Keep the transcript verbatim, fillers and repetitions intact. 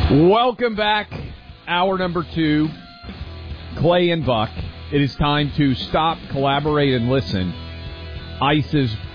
Welcome back. Hour number two. Clay and Buck. It is time to stop, collaborate, and listen. ICE's